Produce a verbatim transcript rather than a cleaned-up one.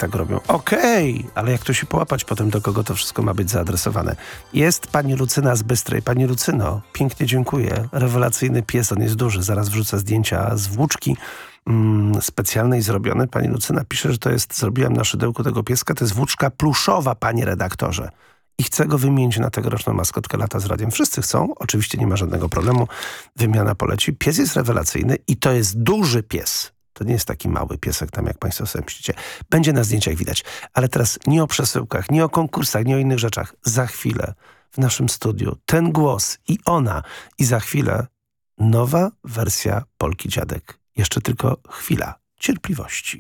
tak robią. Okej, okay, ale jak to się połapać potem, do kogo to wszystko ma być zaadresowane? Jest pani Lucyna z Bystrej. Pani Lucyno, pięknie dziękuję. Rewelacyjny pies, on jest duży. Zaraz wrzucę zdjęcia z włóczki mm, specjalnej zrobione. Pani Lucyna pisze, że to jest, zrobiłam na szydełku tego pieska, to jest włóczka pluszowa, panie redaktorze. I chcę go wymienić na tegoroczną maskotkę Lata z Radiem. Wszyscy chcą, oczywiście nie ma żadnego problemu. Wymiana poleci. Pies jest rewelacyjny i to jest duży pies. To nie jest taki mały piesek tam, jak państwo sobie myślicie. Będzie na zdjęciach widać. Ale teraz nie o przesyłkach, nie o konkursach, nie o innych rzeczach. Za chwilę w naszym studiu ten głos i ona. I za chwilę nowa wersja Polki Dziadek. Jeszcze tylko chwila cierpliwości.